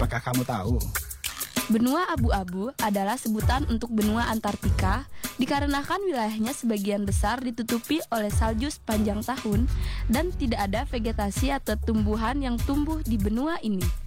Apakah kamu tahu? Benua abu-abu adalah sebutan untuk benua Antartika dikarenakan wilayahnya sebagian besar ditutupi oleh salju sepanjang tahun dan tidak ada vegetasi atau tumbuhan yang tumbuh di benua ini.